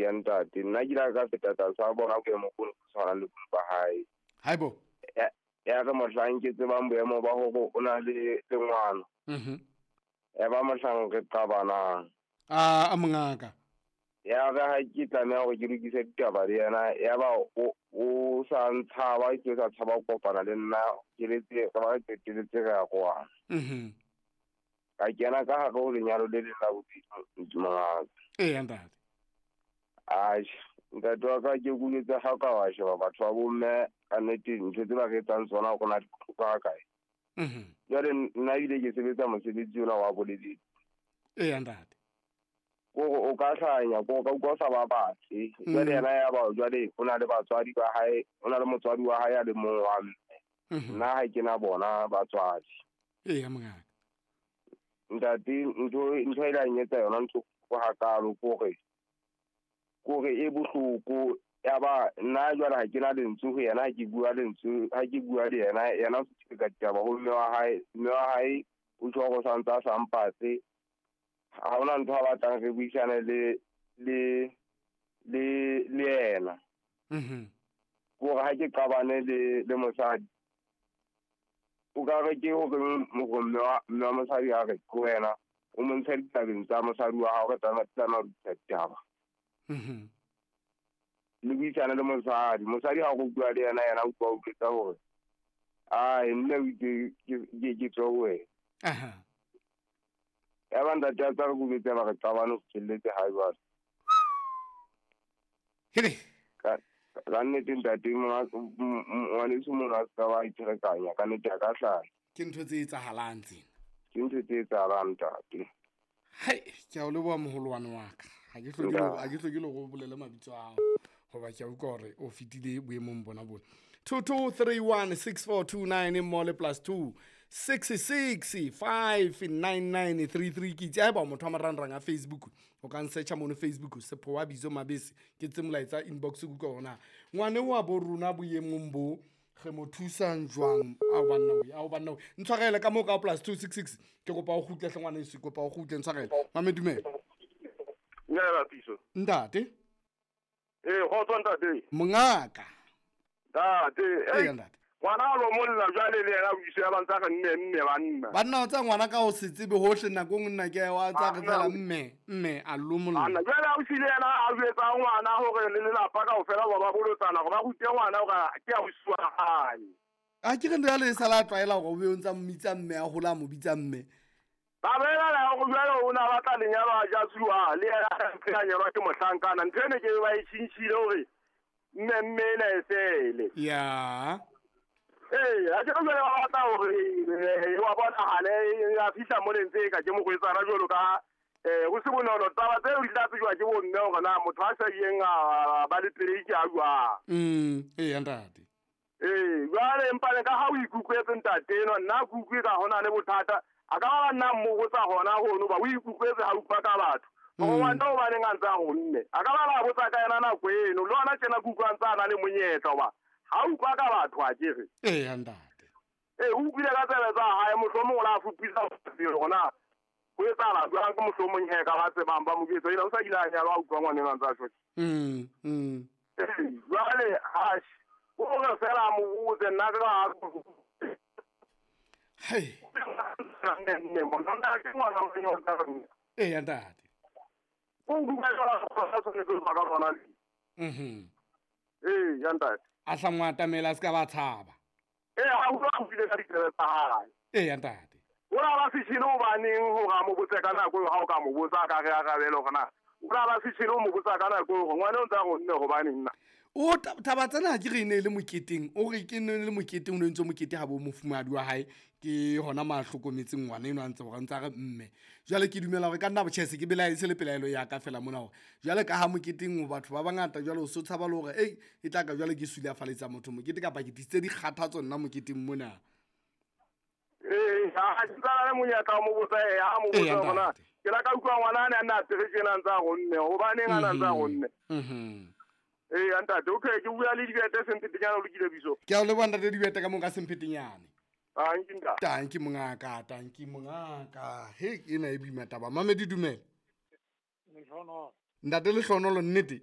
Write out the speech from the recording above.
ya ntate nna ke la ka feta tsa bona go mo go tshwana le ba hae haibo ya re mohlang ke tsebang boemo ba go o na le ngwana ya ba mohlang re qabana a mongaka ya ga ha ke tsamaya go ke lokise ditaba le yena ya ba o sa ntshaba ke sa tshaba kopana le nna ke letse ka ba ke letse ga go wa ka kena ka ha go lenyalo le la botsi mongaka ntate ntate wa ka ke kuletse ga ka wa sheba batho ba bomme ka nnete ntho tse ba ke etsang tsona go na di ka kae jwale nna ile ke sebetsa mosebetsi ona wa boledi ntate o ka hlanya go ka utlwa sa ba batse jwale yena ya ba jwale o na le batswadi ba hae o na le motswadi wa hae a le mong wa mme nna ha ke na bona batswadi mongaka ntate ntho e la nyetsa yona ntho go hakalo gore e bohloko ya ba nna jwale ha ke na lentswe go yena ha ke bua le yena o se ka taba go mme wa hae o tswa go santsa sampatse ha ona ntho ba batlang re buisane le yena gore ha ke qabane le mosadi o ka re ke go mme wa mosadi a re go wena o montsha ditabeng tsa mosadi wa hao re tsana re taba le buisane le mosadi ha go bua le yena o tswa o tsa gore nne o ke tswa wena ya ba ntate ya tsa re bubetse ba re qabane go tshelletse ha jwale ka nnete ntate ngwaneso mona a ska ba iterekanya ka nnete a ka hlaya ke ntho tse etsahalang tsena ke ntho tse etsahalang ntate ke a o leboha moholwane wa ka ha ke hloke le go bolele mabitso ao goba ke a utlwa gore o fetile boemong bona bona 22316429 mo le +2 66 59933 ke itse ba motho a marangrang a Facebook o ka nsearcha mono Facebook Sepho wa Bizo Mabese ke tse molaetsa inbox go kona ngwane wa bo runa boemong bo ge mo thusang jwang a banna ntshwarele ka mo ka +266 ke kopa o khutle ngwane se kopa o khutle ntshwarele mamedumela nela piso ntate go tswa ntate mongaka ntate ntate ngwana lo molla jwale le yena o isa ba ntsa ka nne banna o tsa ngwana ka o se tsebe hohle nakong nna ke wa tsa re tsela mme a lomolla ana jwale o sile yena a jwetsa ngwana hore le lelapa ka o fela ba bolotsana go ba gute ngwana o ga ke a o swa hae a ke re ndo ya le sala twaela go be o ntsa mmitsa mme a gola mo bitsa mme ba bela la go jwale o na ba tla lenyalo a jatsua le ya ka nyalo ke mohlankana nthene ke ba e tshintshile hore mme na esele ya a ke go ba batla hore wa bona hale ya fihla mo lentse ka ke mo go etsana jolo ka go se bonolo taba tse o di tla tswa ke bonne go na motho a sa yeng a ba le pereki a jwa ntate jwale empa ka ha o ikukwetse ntate no nna kukwe ka hona le bothata a ka ba nna mo go tsa hona go no ba o ikukwetse ha o pa ka batho go wanta o ba le ngantsa go nne a ka ba ba botsa ka yena na kweno le ona tsena kukwantsa na le monyetla ba ha o pa ka batho a kere ntate o bile ka tsela tsa hae mohlomong la fupisa gona go etsa la jwa ka mohlomong he ka ba tsebang ba mo ketso ina o sa dilanya ba utlwa ngwane ngantsa tso jwale hash o re fela mo botse nna ka ntate ya ntate a tla ngwatamela a se ka ba tshaba ha o tla file ka ditebe tsa hae ya ntate o la ba fitshile o baneng go ga mo botse ka nako ha o ka mo botsa ka ge a gabele gona o la ba fitshile o mo botsa ka nako go ngwane o ntsa go nne go baneng nna o taba tsena ke re ne le moketeng o re ke ne le moketeng o ne ntse mokete ha bo mofumadi wa hae ke hona mahlokometseng ngwana eno a ntse go ntsa re mme jwale ke dumela gore ka nna botšhese ke bela se le pelaelo ya ka fela mona gore jwale ka ha moketeng batho ba bangata jwale o se tshaba le gore e tla ka jwale ke sule a faletsa motho mokete kapa ke tse di kgathatso nna moketeng mona ha ke tsala le monyetla mo botsa ya mo botsa gona ke la ka utlwa ngwana a nna tere tsena ntsa go nne go baneng a ntsa go nne ntate okay ke bua le dibete sempetinyana o lokile biso ke a o le bona le dibete ka mo ka sempetinyane nkinda tanki mongaka he ke na e bima taba mamedi dumela Lehlono ntate Lehlono lo nnete